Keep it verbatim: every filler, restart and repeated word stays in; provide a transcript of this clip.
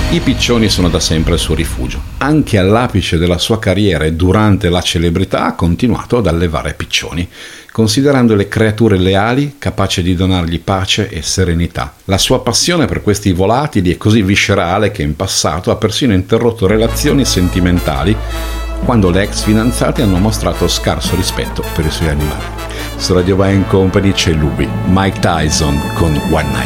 I piccioni sono da sempre il suo rifugio. Anche all'apice della sua carriera e durante la celebrità ha continuato ad allevare piccioni, considerandole creature leali, capaci di donargli pace e serenità. La sua passione per questi volatili è così viscerale che in passato ha persino interrotto relazioni sentimentali quando le ex fidanzate hanno mostrato scarso rispetto per i suoi animali. Su Radio Band Company c'è lui, Mike Tyson con One Night.